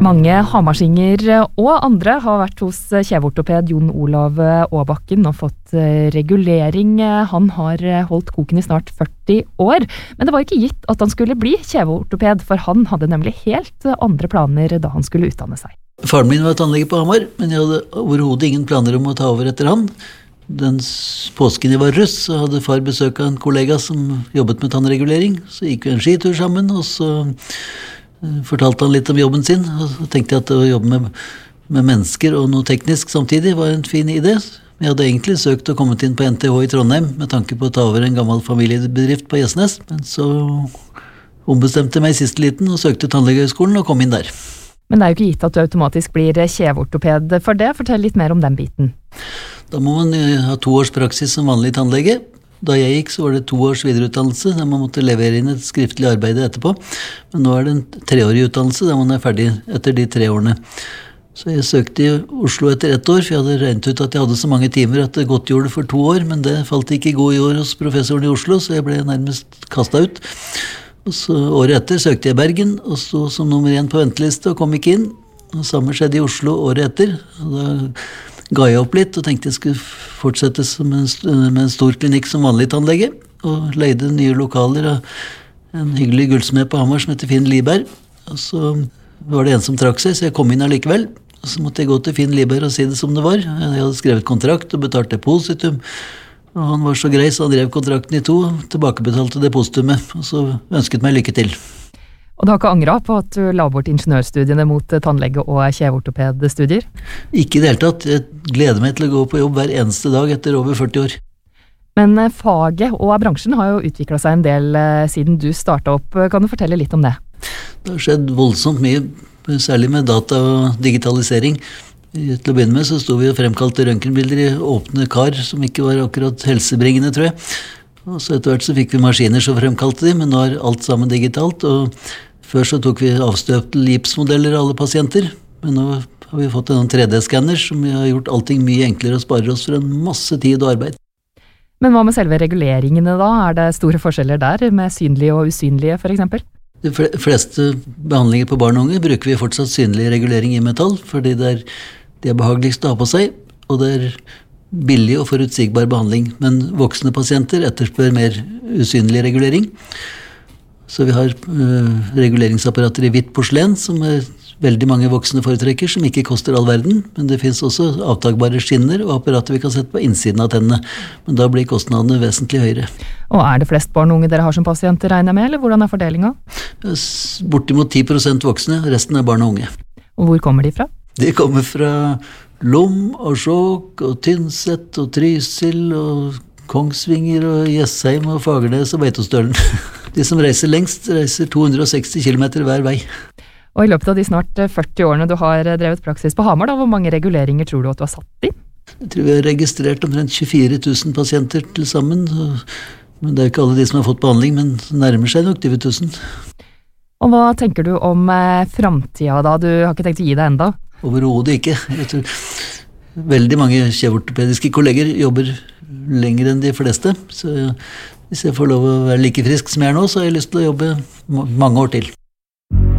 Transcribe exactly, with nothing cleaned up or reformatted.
Mange hamarsinger og andre har vært hos kjeveortoped Jon Olav Aabakken og fått regulering. Han har holdt koken i snart førti år, men det var ikke gitt at han skulle bli kjeveortoped, for han hadde nemlig helt andre planer da han skulle utdanne seg. Faren min var tannlege på Hamar, men jeg hadde overhodet ingen planer om å ta over etter han. Den påsken jeg var russ, så hadde far besøk av en kollega som jobbet med tannregulering. Så gikk vi en skitur sammen, og så fortalte han litt om jobben sin, og så tenkte jeg at å jobbe med, med mennesker og noe teknisk samtidig var en fin idé. Jeg hadde egentlig søkt å komme inn på N T H i Trondheim med tanke på å ta over en gammel familiebedrift på Gjesnes, men så ombestemte jeg meg i siste liten og søkte tannlegehøgskolen og kom inn der. Men det er jo ikke gitt at du automatisk blir kjeveortoped for det. Fortell litt mer om den biten. Da må man ha to års praksis som vanlig tannlege. Da jeg gikk, så var det to års videreutdannelse, der man måtte levere inn et skriftlig arbeid etterpå. Men nå er det en treårig utdannelse, der man er ferdig etter de tre årene. Så jeg søkte i Oslo etter ett år, for jeg hadde regnet ut at jeg hadde så mange timer at det godt gjorde for to år, men det falt ikke i god jord hos professoren i Oslo, så jeg ble nærmest kastet ut. Og så året etter søkte jeg i Bergen, og stod som nummer én på venteliste og kom ikke inn. Og samme skjedde i Oslo året etter, og da ga jeg opp litt og tenkte jeg skulle fortsette som en, med en stor klinikk som vanlig tannlege, og leide nye lokaler av en hyggelig gullsmed på Hamar som heter Finn Liberg. Og så var det en som trakk seg, så jeg kom inn allikevel. Og så måtte jeg gå til Finn Liberg og si det som det var. Jeg hadde skrevet kontrakt og betalt depositum, og han var så grei, så han drev kontrakten i to og tilbakebetalte depositumet, og så ønsket meg lykke til. Og du har ikke angret på at du la bort ingeniørstudiene mot tannlege- og kjeveortopedstudier? Ikke i det hele tatt. Jeg gleder meg til å gå på jobb hver eneste dag etter over førti år. Men faget og bransjen har jo utviklet seg en del siden du startet opp. Kan du fortelle litt om det? Det har skjedd voldsomt mye, særlig med data og digitalisering. Til å begynne med så sto vi og fremkalte røntgenbilder i åpne kar, som ikke var akkurat helsebringende, tror jeg. Og så etter hvert så fikk vi maskiner som fremkalte de, men nå er alt sammen digitalt, og før så tok vi avstøpte gipsmodeller av alle pasienter, men nå har vi fått en tre D-skanner som har gjort allting mye enklere og sparer oss for en masse tid og arbeid. Men hva med selve reguleringene da? Er det store forskjeller der, med synlige og usynlige for eksempel? De fleste behandlinger på barn og unge bruker vi fortsatt synlig regulering i metall, fordi det er, det er behageligst å ha på seg, og det er billig og forutsigbar behandling, men voksne pasienter etterspør mer usynlig regulering. Så vi har uh, reguleringsapparater i hvitt porselen, som er veldig mange voksne foretrekker, som ikke koster all verden, men det finnes også avtagbare skinner og apparater vi kan sette på innsiden av tennene, men da blir kostnadene vesentlig høyere. Og er det flest barn og unge dere har som pasienter, regner jeg med, eller hvordan er fordelingen? Bortimot ti prosent voksne, resten er barn og unge. Og hvor kommer de fra? De kommer fra Lom og Skjåk og Tynset og Trysil og Kongsvinger og Jessheim og Fagernes og Beitostølen. De som reiser lengst reiser to hundre og seksti kilometer hver vei. Og i løpet av de snart førti årene du har drevet praksis på Hamar, da, hvor mange reguleringer tror du at du har satt i? Jeg tror vi har registrert omtrent tjuefire tusen pasienter til sammen. Men det er ikke alle de som har fått behandling, men nærmer seg nok tyve tusen. Og hva tenker du om eh, fremtiden da? Du har ikke tenkt å gi deg enda? Overhodet ikke. Jeg tror veldig mange kjeveortopediske kolleger jobber lenger enn de fleste, så hvis jeg får lov å være like frisk som jeg er nå, så har jeg lyst til å jobbe mange år til.